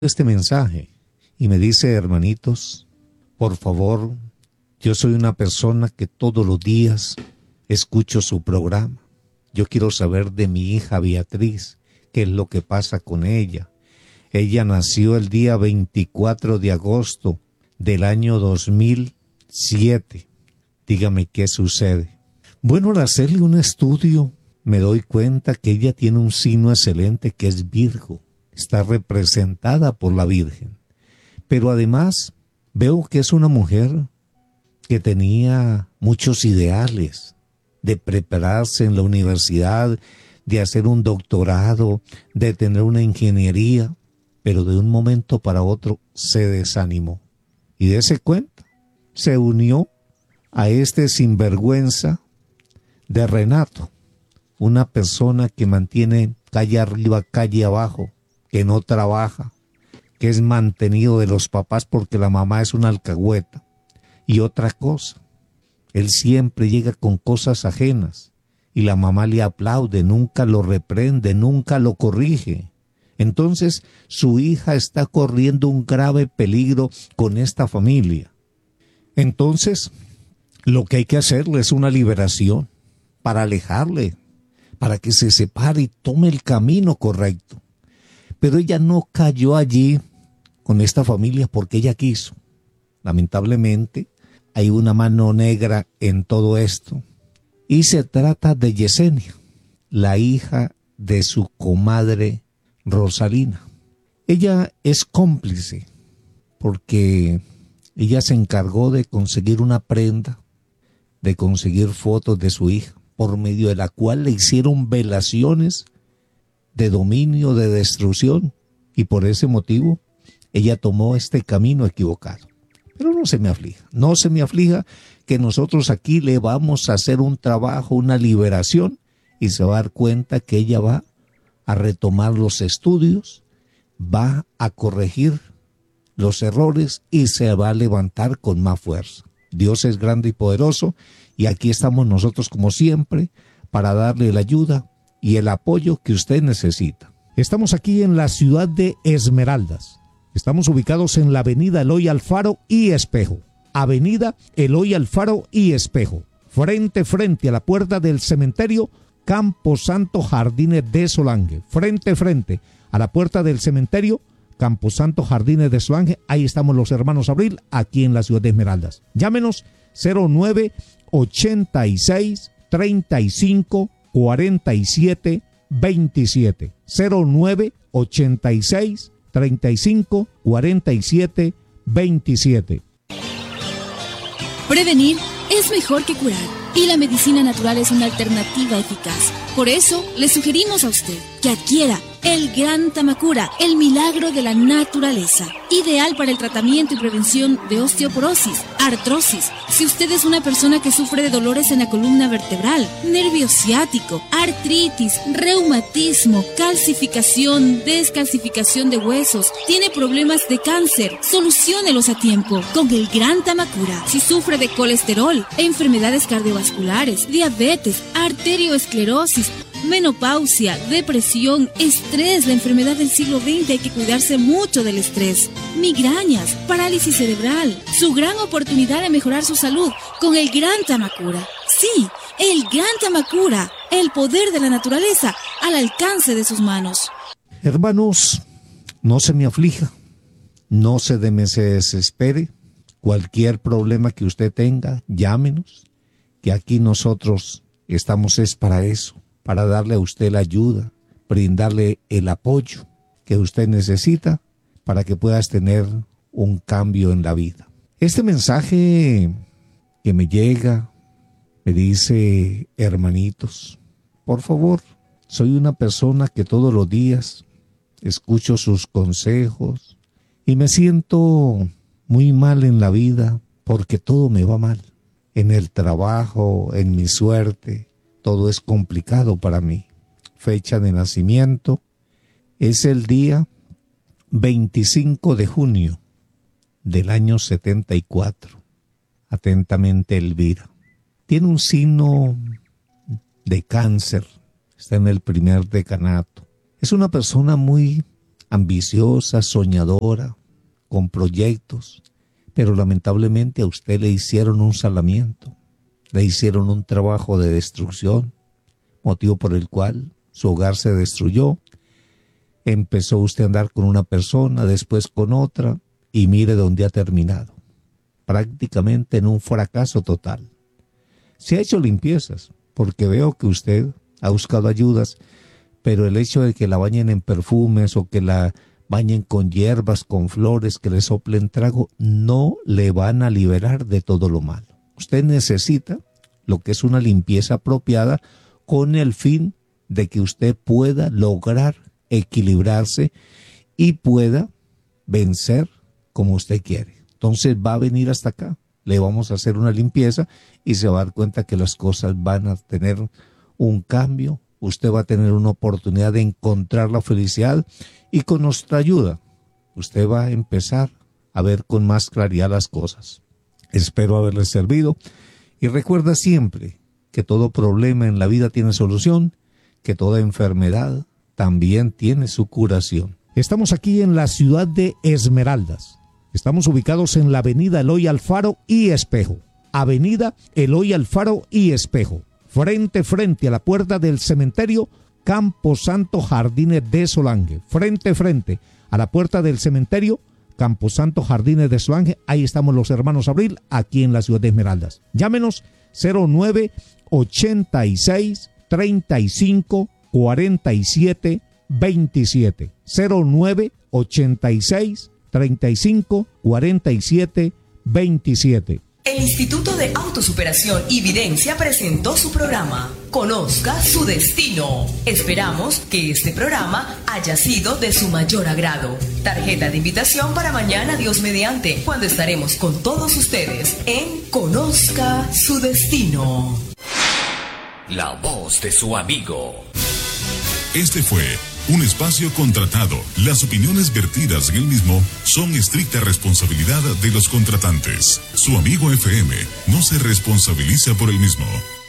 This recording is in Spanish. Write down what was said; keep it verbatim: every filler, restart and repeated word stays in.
este mensaje y me dice: hermanitos, por favor, yo soy una persona que todos los días escucho su programa. Yo quiero saber de mi hija Beatriz, qué es lo que pasa con ella. Ella nació el día veinticuatro de agosto del año dos mil siete. Dígame qué sucede. Bueno, al hacerle un estudio, me doy cuenta que ella tiene un signo excelente que es Virgo. Está representada por la Virgen. Pero además veo que es una mujer que tenía muchos ideales de prepararse en la universidad, de hacer un doctorado, de tener una ingeniería, pero de un momento para otro se desanimó. Y dése cuenta, se unió a este sinvergüenza de Renato, una persona que mantiene calle arriba, calle abajo, que no trabaja, que es mantenido de los papás porque la mamá es una alcahueta. Y otra cosa, él siempre llega con cosas ajenas y la mamá le aplaude, nunca lo reprende, nunca lo corrige. Entonces su hija está corriendo un grave peligro con esta familia. Entonces lo que hay que hacerle es una liberación para alejarle, para que se separe y tome el camino correcto. Pero ella no cayó allí con esta familia porque ella quiso. Lamentablemente hay una mano negra en todo esto. Y se trata de Yesenia, la hija de su comadre Rosalina. Ella es cómplice porque ella se encargó de conseguir una prenda, de conseguir fotos de su hija, por medio de la cual le hicieron velaciones de dominio, de destrucción, y por ese motivo ella tomó este camino equivocado. Pero no se me aflija, no se me aflija que nosotros aquí le vamos a hacer un trabajo, una liberación, y se va a dar cuenta que ella va a retomar los estudios, va a corregir los errores y se va a levantar con más fuerza. Dios es grande y poderoso y aquí estamos nosotros como siempre para darle la ayuda y el apoyo que usted necesita. Estamos aquí en la ciudad de Esmeraldas. Estamos ubicados en la avenida Eloy Alfaro y Espejo. Avenida Eloy Alfaro y Espejo. Frente, frente a la puerta del cementerio Camposanto Jardines de Solange. Frente, frente a la puerta del cementerio Camposanto Jardines de Solange. Ahí estamos los hermanos Abril, aquí en la ciudad de Esmeraldas. Llámenos cero nueve ochenta y seis treinta y cinco cuarenta y siete veintisiete. cero nueve ochenta y seis treinta y cinco cuarenta y siete veintisiete. Prevenir es mejor que curar y la medicina natural es una alternativa eficaz. Por eso le sugerimos a usted que adquiera el Gran Tamacura, el milagro de la naturaleza, ideal para el tratamiento y prevención de osteoporosis, artrosis. Si usted es una persona que sufre de dolores en la columna vertebral, nervio ciático, artritis, reumatismo, calcificación, descalcificación de huesos, tiene problemas de cáncer, soluciónelos a tiempo con el Gran Tamacura. Si sufre de colesterol, enfermedades cardiovasculares, diabetes, arterioesclerosis, menopausia, depresión, estrés, la enfermedad del siglo veinte, hay que cuidarse mucho del estrés, migrañas, parálisis cerebral, su gran oportunidad de mejorar su salud con el Gran Tamacura. Sí, el Gran Tamacura, el poder de la naturaleza al alcance de sus manos. Hermanos, no se me aflija, no se, de me se desespere, cualquier problema que usted tenga, llámenos, que aquí nosotros estamos es para eso. Para darle a usted la ayuda, brindarle el apoyo que usted necesita para que puedas tener un cambio en la vida. Este mensaje que me llega me dice: hermanitos, por favor, soy una persona que todos los días escucho sus consejos y me siento muy mal en la vida porque todo me va mal. En el trabajo, en mi suerte, todo es complicado para mí. Fecha de nacimiento es el día veinticinco de junio del año setenta y cuatro. Atentamente, Elvira. Tiene un signo de cáncer. Está en el primer decanato. Es una persona muy ambiciosa, soñadora, con proyectos, pero lamentablemente a usted le hicieron un salamiento, le hicieron un trabajo de destrucción, motivo por el cual su hogar se destruyó. Empezó usted a andar con una persona, después con otra, y mire dónde ha terminado, prácticamente en un fracaso total. Se ha hecho limpiezas, porque veo que usted ha buscado ayudas, pero el hecho de que la bañen en perfumes o que la bañen con hierbas, con flores, que le soplen trago, no le van a liberar de todo lo malo. Usted necesita lo que es una limpieza apropiada con el fin de que usted pueda lograr equilibrarse y pueda vencer como usted quiere. Entonces va a venir hasta acá, le vamos a hacer una limpieza y se va a dar cuenta que las cosas van a tener un cambio. Usted va a tener una oportunidad de encontrar la felicidad y con nuestra ayuda usted va a empezar a ver con más claridad las cosas. Espero haberles servido y recuerda siempre que todo problema en la vida tiene solución, que toda enfermedad también tiene su curación. Estamos aquí en la ciudad de Esmeraldas. Estamos ubicados en la avenida Eloy Alfaro y Espejo. Avenida Eloy Alfaro y Espejo. Frente, frente a la puerta del cementerio Camposanto Jardines de Solange. Frente, frente a la puerta del cementerio Camposanto Jardines de Solange. Ahí estamos los hermanos Abril, aquí en la ciudad de Esmeraldas. Llámenos cero nueve ochenta y seis treinta y cinco cuarenta y siete veintisiete. cero nueve ochenta y seis treinta y cinco cuarenta y siete veintisiete. El Instituto de Autosuperación y Videncia presentó su programa Conozca su Destino. Esperamos que este programa haya sido de su mayor agrado. Tarjeta de invitación para mañana, Dios mediante, cuando estaremos con todos ustedes en Conozca su Destino. La voz de su amigo. Este fue un espacio contratado. Las opiniones vertidas en el mismo son estricta responsabilidad de los contratantes. Su amigo F M no se responsabiliza por el mismo.